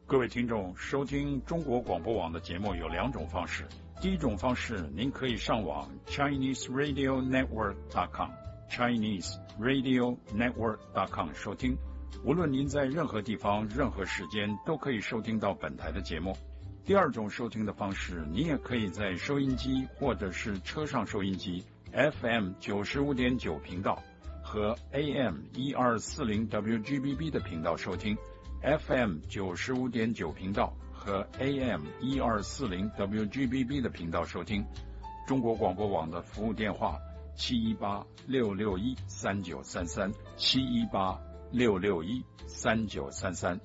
各位听众，收听中国广播网的节目有两种方式。第一种方式，您可以上网 ChineseRadioNetwork.com 收听。无论您在任何地方、任何时间，都可以收听到本台的节目。第二种收听的方式，您也可以在收音机或者是车上收音机 FM 95.9频道和 AM 1240 WGBB 的频道收听。FM 95.9频道和 AM 1240 WGBB 的频道收听。中国广播网的服务电话718-661-3933 718-661-3933。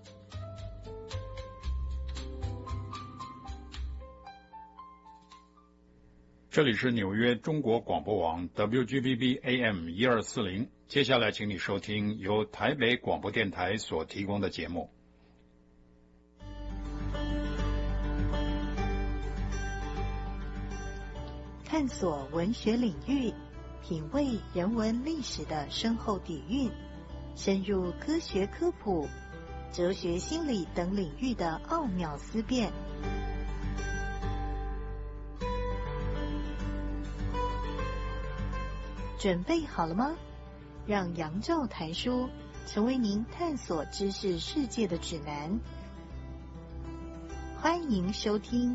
这里是纽约中国广播网 WGBB AM 1240，接下来请你收听由台北广播电台所提供的节目。 探索文学领域，品味人文历史的深厚底蕴，深入科学科普、哲学心理等领域的奥妙思辨。准备好了吗？让杨照谈书成为您探索知识世界的指南。欢迎收听。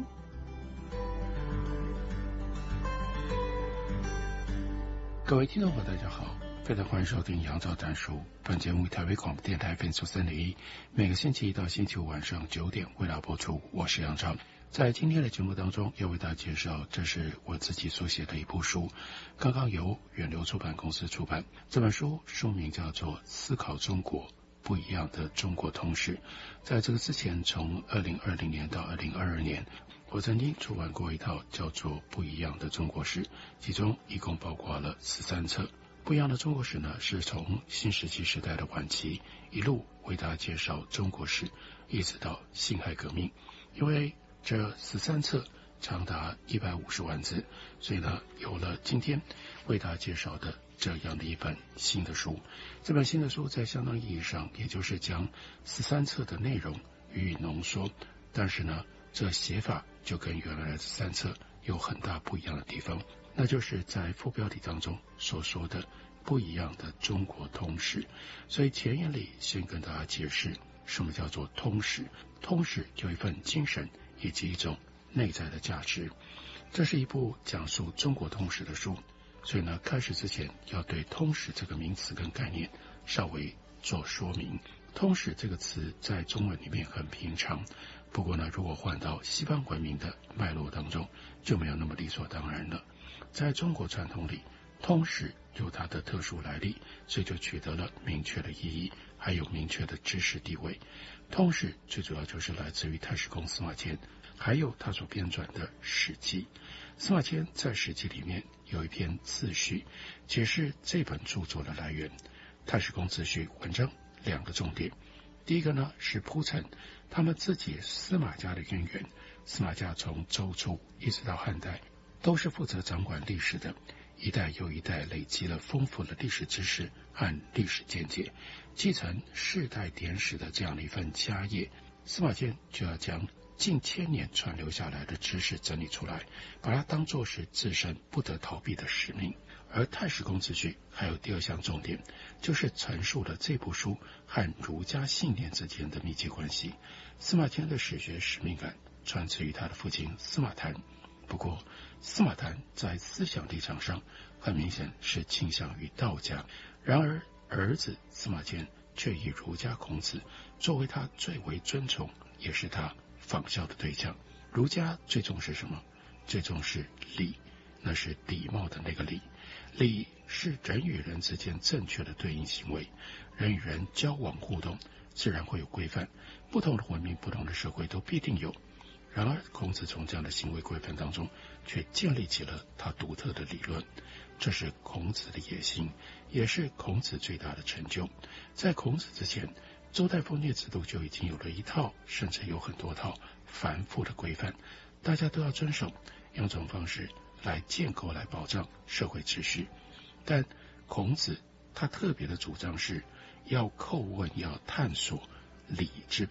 各位听众朋友大家好，非常欢迎收听杨照谈书。本节目于台北广播电台 FM301，每个星期一到星期五晚上9点为大家播出。我是杨照。在今天的节目当中要为大家介绍，这是我自己所写的一部书，刚刚由远流出版公司出版。这本书书名叫做《思考中国：不一样的中国通史》。在这个之前，从2020年到2022年，我曾经出版过一套叫做《不一样的中国史》，其中一共包括了13册。不一样的中国史呢，是从新石器时代的晚期一路为大家介绍中国史，一直到辛亥革命。因为这13册长达150万字，所以呢，有了今天为大家介绍的这样的一本新的书。这本新的书在相当意义上，也就是将13册的内容予以浓缩，但是呢，这写法就跟原来的3册有很大不一样的地方，那就是在副标题当中所说的不一样的中国通史。所以前言里先跟大家解释什么叫做通史。通史有一份精神以及一种内在的价值。这是一部讲述中国通史的书，所以呢，开始之前要对通史这个名词跟概念稍微做说明。通史这个词在中文里面很平常，不过呢，如果换到西方文明的脉络当中，就没有那么理所当然了。在中国传统里，通史有它的特殊来历，所以就取得了明确的意义，还有明确的知识地位。通史最主要就是来自于太史公司马迁，还有他所编纂的《史记》。司马迁在《史记》里面有一篇自序，解释这本著作的来源。太史公自序文章2个重点，第一个呢是铺陈他们自己司马家的渊源。司马家从周初一直到汉代，都是负责掌管历史的，一代又一代累积了丰富的历史知识和历史见解，继承世代典史的这样的一份家业。司马迁就要将近千年传流下来的知识整理出来，把它当作是自身不得逃避的使命。而太史公自序还有第2项重点，就是陈述了这部书和儒家信念之间的密切关系。司马迁的史学使命感传自于他的父亲司马谈，不过司马谈在思想立场上很明显是倾向于道家，然而儿子司马迁却以儒家孔子作为他最为尊崇也是他仿效的对象。儒家最重视什么？最重视礼，那是礼貌的那个礼。礼是人与人之间正确的对应行为，人与人交往互动自然会有规范，不同的文明不同的社会都必定有。然而孔子从这样的行为规范当中却建立起了他独特的理论，这是孔子的野心，也是孔子最大的成就。在孔子之前，周代封建制度就已经有了一套甚至有很多套繁复的规范，大家都要遵守，用这种方式来建构来保障社会秩序。但孔子他特别的主张是要叩问，要探索礼之本。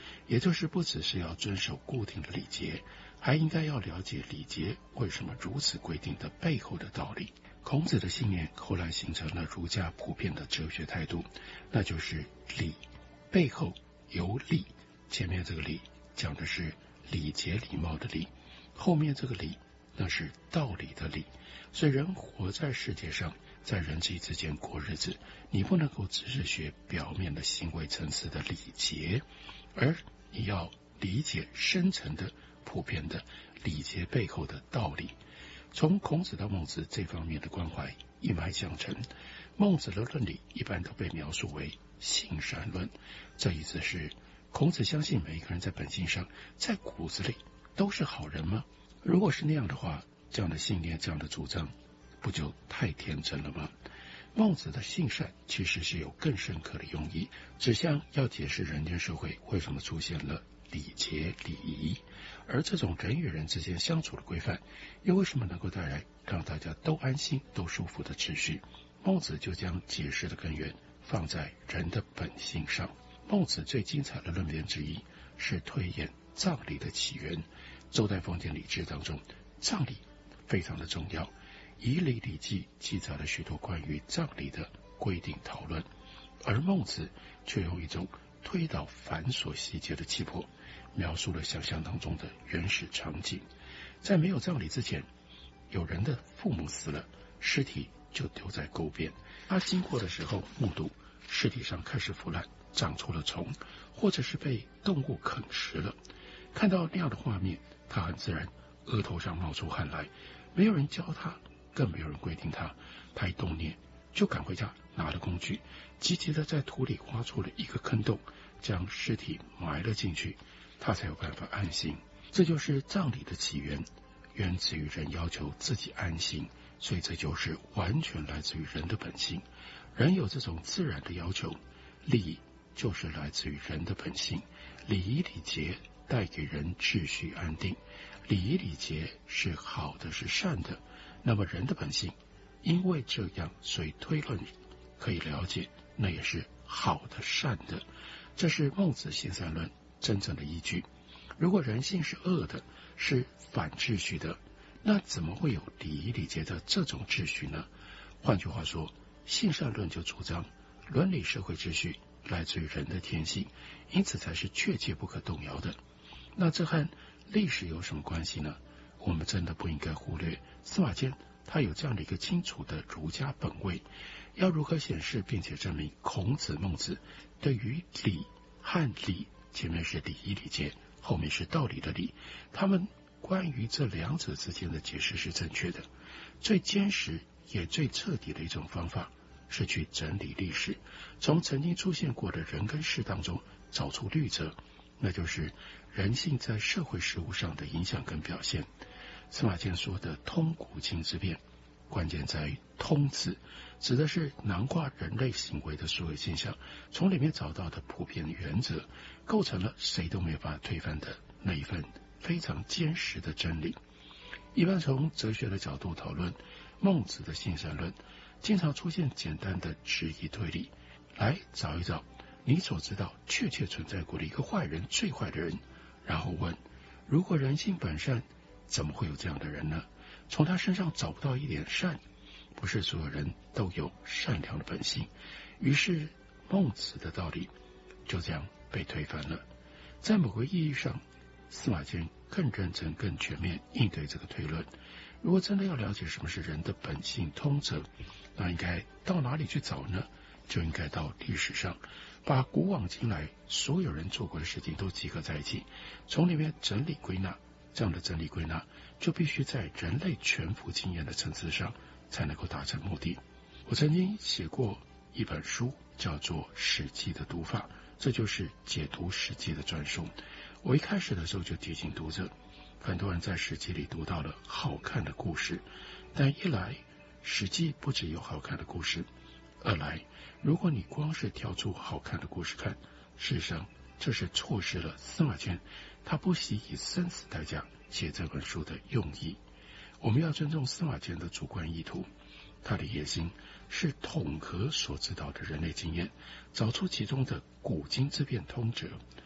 也就是不只是要遵守固定的礼节，还应该要了解礼节为什么如此规定的背后的道理。孔子的信念后来形成了儒家普遍的哲学态度，那就是礼背后有礼，前面这个礼讲的是礼节礼貌的礼，后面这个礼那是道理的理。所以人活在世界上，在人际之间过日子，你不能够只是学表面的行为层次的礼节，而你要理解深层的普遍的礼节背后的道理。从孔子到孟子这方面的关怀一脉相承。孟子的论理一般都被描述为性善论，这意思是孔子相信每一个人在本性上，在骨子里都是好人吗？如果是那样的话，这样的信念，这样的主张不就太天真了吗？孟子的性善其实是有更深刻的用意，指向要解释人间社会为什么出现了礼节礼仪，而这种人与人之间相处的规范，又为什么能够带来让大家都安心都舒服的秩序。孟子就将解释的根源放在人的本性上。孟子最精彩的论辩之一是推演葬礼的起源。周代封建礼制当中，葬礼非常的重要，《仪礼礼记》记载了许多关于葬礼的规定讨论，而孟子却用一种推导繁琐细节的气魄，描述了想象当中的原始场景。在没有葬礼之前，有人的父母死了，尸体就丢在沟边，他经过的时候目睹尸体上开始腐烂，长出了虫，或者是被动物啃食了。看到那样的画面，他很自然额头上冒出汗来，没有人教他，更没有人规定他，他一动念就赶回家，拿了工具，急急的在土里挖出了一个坑洞，将尸体埋了进去，他才有办法安心。这就是葬礼的起源，源自于人要求自己安心，所以这就是完全来自于人的本性。人有这种自然的要求，礼仪就是来自于人的本性。礼仪礼节带给人秩序安定，礼仪礼节是好的，是善的，那么人的本性因为这样，所以推论可以了解，那也是好的善的。这是孟子性善论真正的依据。如果人性是恶的，是反秩序的，那怎么会有礼仪礼节的这种秩序呢？换句话说，性善论就主张伦理社会秩序来自于人的天性，因此才是确切不可动摇的。那这和历史有什么关系呢？我们真的不应该忽略司马迁他有这样的一个清楚的儒家本位。要如何显示并且证明孔子孟子对于礼和礼，前面是礼仪礼节，后面是道理的理，他们关于这两者之间的解释是正确的。最坚实也最彻底的一种方法是去整理历史，从曾经出现过的人跟事当中找出律则，那就是人性在社会事务上的影响跟表现。司马迁说的通古今之变，关键在于通字，指的是囊括人类行为的所有现象，从里面找到的普遍原则，构成了谁都没有办法推翻的那一份非常坚实的真理。一般从哲学的角度讨论孟子的性善论，经常出现简单的质疑推理，来找一找你所知道确切存在过的一个坏人，最坏的人，然后问，如果人性本善，怎么会有这样的人呢？从他身上找不到一点善，不是所有人都有善良的本性。于是孟子的道理就这样被推翻了。在某个意义上，司马迁更认真更全面应对这个推论。如果真的要了解什么是人的本性通则，那应该到哪里去找呢？就应该到历史上，把古往今来所有人做过的事情都集合在一起，从里面整理归纳。这样的整理归纳就必须在人类全幅经验的层次上才能够达成目的。我曾经写过一本书叫做《史记》的读法，这就是解读史记的专书。我一开始的时候就提醒读者，很多人在史记里读到了好看的故事，但一来史记不只有好看的故事，二来如果你光是挑出好看的故事看，事实上这是错失了司马迁他不惜以生死代价写这本书的用意。我们要尊重司马迁的主观意图，他的野心是统合所知道的人类经验，找出其中的古今之变通则，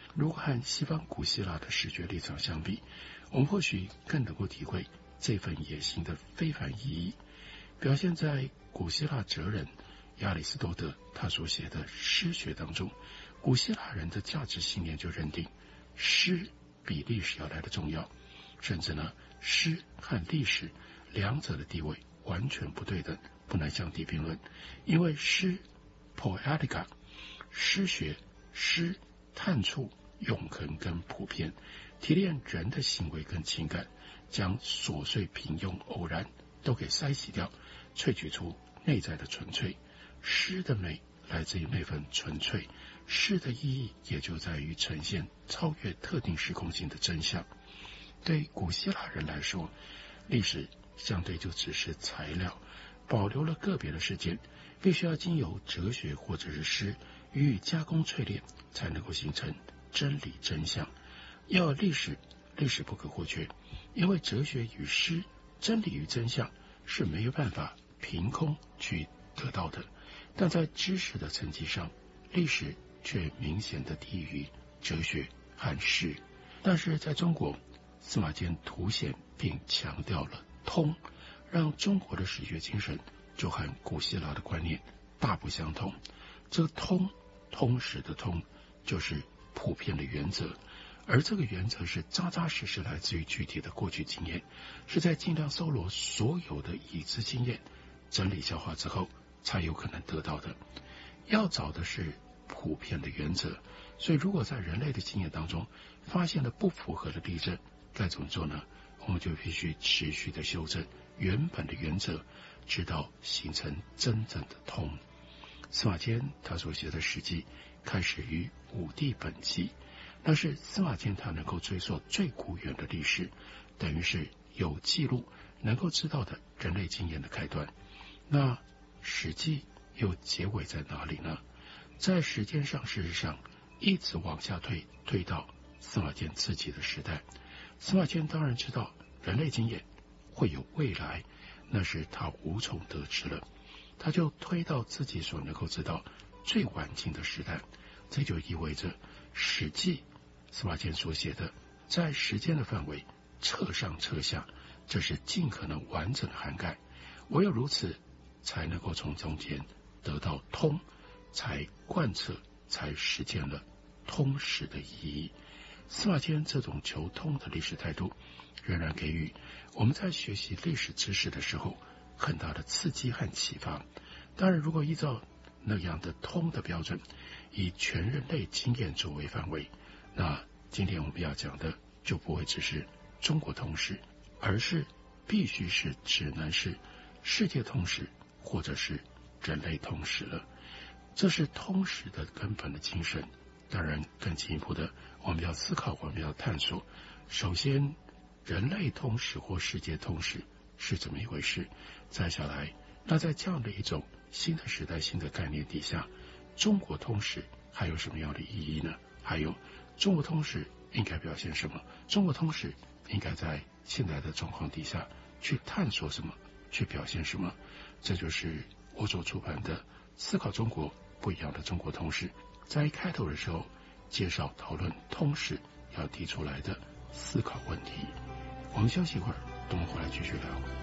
如果和西方古希腊的史学立场相比，我们或许更能够体会这份野心的非凡意义，表现在古希腊哲人亚里士多德他所写的诗学当中。古希腊人的价值信念就认定诗比历史要来的重要，甚至呢，诗和历史两者的地位完全不对等，不能相提并论。因为诗 poetica 诗学，诗探触永恒跟普遍，提炼人的行为跟情感，将琐碎平庸偶然都给筛洗掉，萃取出内在的纯粹。诗的美来自于那份纯粹，诗的意义也就在于呈现超越特定时空性的真相。对古希腊人来说，历史相对就只是材料，保留了个别的事件，必须要经由哲学或者是诗予以加工淬炼，才能够形成真理真相。要有历史，历史不可或缺，因为哲学与诗，真理与真相是没有办法凭空去得到的。但在知识的层级上，历史却明显的低于哲学和诗。但是在中国，司马迁凸显并强调了通，让中国的史学精神就和古希腊的观念大不相同。这个通史的通，就是普遍的原则，而这个原则是扎扎实实来自于具体的过去经验，是在尽量搜罗所有的已知经验，整理消化之后才有可能得到的。要找的是普遍的原则，所以如果在人类的经验当中发现了不符合的例证，该怎么做呢？我们就必须持续的修正原本的原则，直到形成真正的通。司马迁他所写的《史记》开始于武帝本纪，那是司马迁他能够追溯最古远的历史，等于是有记录能够知道的人类经验的开端。那《史记》又结尾在哪里呢？在时间上，事实上一直往下推到司马迁自己的时代。司马迁当然知道人类经验会有未来，那是他无从得知了，他就推到自己所能够知道最晚近的时代。这就意味着《史记》司马迁所写的在时间的范围彻上彻下，这是尽可能完整的涵盖。唯有如此，才能够从中间得到通，才贯彻，才实践了通史的意义。司马迁这种求通的历史态度，仍然给予我们在学习历史知识的时候很大的刺激和启发。当然，如果依照那样的通的标准，以全人类经验作为范围，那今天我们要讲的就不会只是中国通史，而是必须是只能是世界通史或者是人类通史了。这是通史的根本的精神。当然更进一步的，我们要思考，我们要探索，首先人类通史或世界通史是怎么一回事，再下来，那在这样的一种新的时代新的概念底下，中国通史还有什么样的意义呢？还有中国通史应该表现什么？中国通史应该在现在的状况底下去探索什么，去表现什么？这就是我所出版的《思考中国不一样的中国通史》在一开头的时候介绍讨论通史要提出来的思考问题。我们休息一会儿，等我回来继续聊。